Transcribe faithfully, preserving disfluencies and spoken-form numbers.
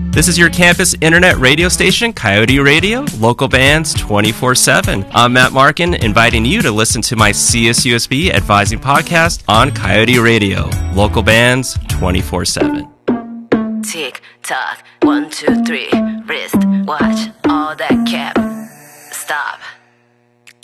This is your campus internet radio station, Coyote Radio, local bands twenty-four seven. I'm Matt Markin, inviting you to listen to my C S U S B Advising Podcast on Coyote Radio, local bands twenty-four seven. Tick tock, one, two, three, wrist, watch, all that cap, stop.